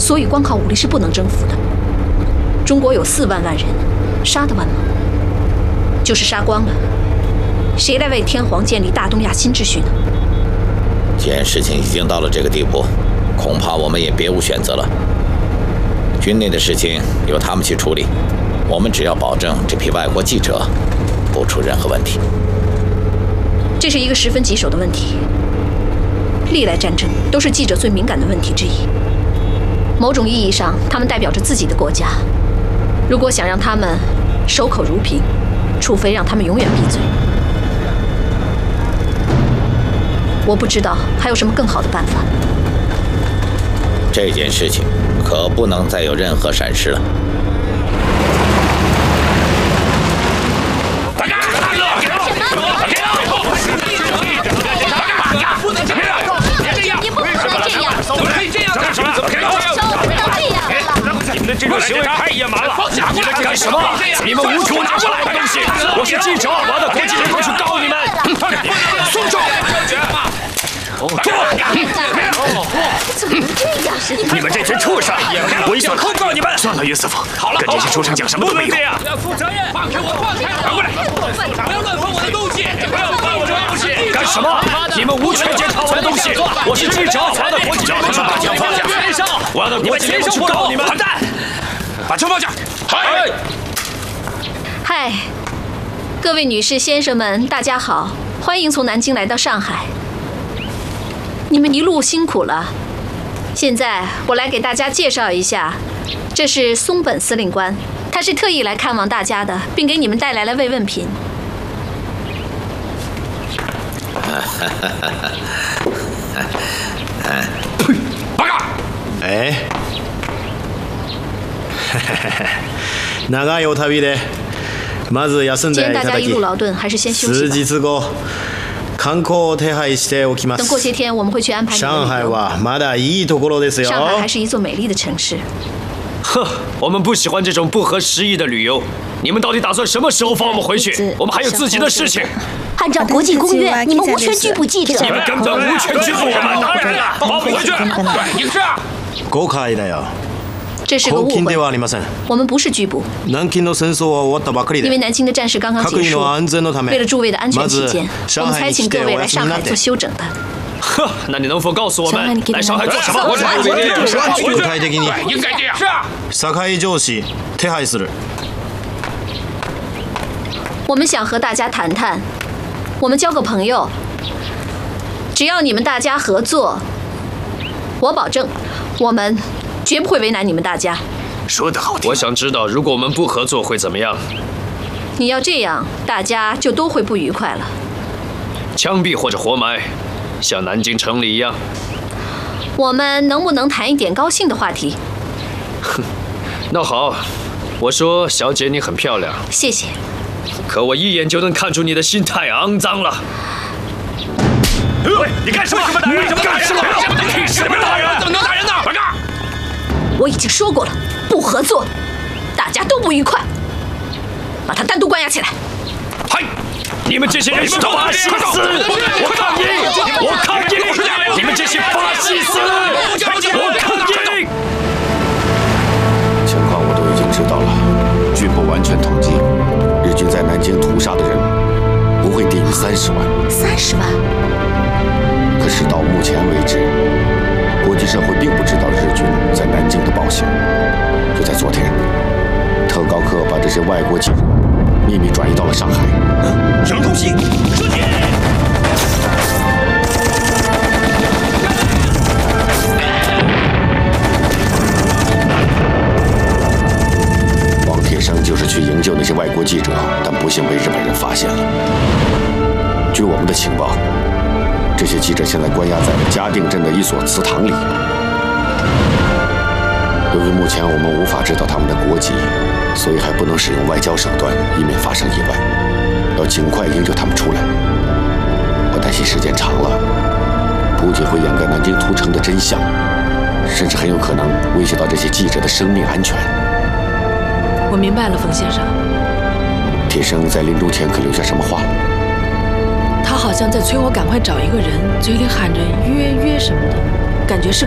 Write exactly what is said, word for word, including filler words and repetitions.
所以光靠武力是不能征服的。中国有四万万人，杀得完吗？就是杀光了，谁来为天皇建立大东亚新秩序呢？ 既然事情已经到了这个地步，恐怕我们也别无选择了。军内的事情由他们去处理，我们只要保证这批外国记者不出任何问题。 这是一个十分棘手的问题。历来战争都是记者最敏感的问题之一。某种意义上，他们代表着自己的国家。如果想让他们守口如瓶，除非让他们永远闭嘴。我不知道还有什么更好的办法。 这件事情可不能再有任何闪失了。 大家大哥，不能这样！你不能这样！怎么可以这样干什么？怎么可以这样？不能这样了！你们的这种行为太野蛮了！你们干什么？你们无处拿过来的东西！我是记者，我的国际人会去告你们！松手！坐！ 怎么能这样？ 你们这群畜生！我一定控告你们！算了，约瑟夫，好了，跟这些畜生讲什么都没用。要负责任！放开我！放开我！过来！不要乱碰我的东西！不要碰我的东西！干什么？你们无权检查我的东西！我是记者，我的国际人会去把枪放下！我的国际人会去告你们！混蛋！把枪放下！嗨！ 嗨，各位女士、先生们，大家好，欢迎从南京来到上海。你们一路辛苦了。现在我来给大家介绍一下，这是松本司令官，他是特意来看望大家的，并给你们带来了慰问品。 报告。 え？長いお旅で、まず休んでいただき、数日後。観光を手配しておきます。 等过些天我们会去安排你的旅游。 上海はまだいいところですよ。 上海还是一座美丽的城市。 哼，我们不喜欢这种不合时宜的旅游。你们到底打算什么时候放我们回去？我们还有自己的事情。 按照国际公约，你们无权拘捕记者。 你们根本无权拘捕我们！当然了，放我们回去。 对，是啊。 誤解だよ。 这是个误会。我们不是拘捕。 南京の戦争は終わったばかりで。 因为南京的战事刚刚结束，为了诸位的安全起见，我们才请各位来上海做休整的。 呵，那你能否告诉我们来上海做什么？ 我上海回去。 具体的に应该这样。是啊。 堺上司手配する。 我们想和大家谈谈，我们交个朋友。只要你们大家合作，我保证，我们绝不会为难你们大家。 说得好听。 我想知道，如果我们不合作会怎么样？ 你要这样，大家就都会不愉快了。 枪毙或者活埋，像南京城里一样。 我们能不能谈一点高兴的话题？ 哼，那好，我说，小姐你很漂亮。 谢谢。 可我一眼就能看出你的心太肮脏了。 喂，你干什么？你干什么？你什么打人？怎么能打人呢？报告。 我已经说过了，不合作，大家都不愉快，把他单独关押起来。 嗨，你们这些人是法西斯！我抗议！我抗议！你们这些法西斯！我抗议！ 情况我都已经知道了，据不完全统计，日军在南京屠杀的人不会低于三十万。 三十万。 可是到目前为止，国际社会并不知道日军在南京的暴行。就在昨天，特高课把这些外国记者秘密转移到了上海。 什么东西？书记！ 王铁生就是去营救那些外国记者，但不幸被日本人发现了。据我们的情报，这些记者现在关押在嘉定镇的一所祠堂里。由于目前我们无法知道他们的国籍，所以还不能使用外交手段，以免发生意外。要尽快营救他们出来。我担心时间长了，不仅会掩盖南京屠城的真相，甚至很有可能威胁到这些记者的生命安全。 我明白了，冯先生。 铁生在临终前可留下什么话？ 他好像在催我赶快找一个人，嘴里喊着约约什么的，感觉是。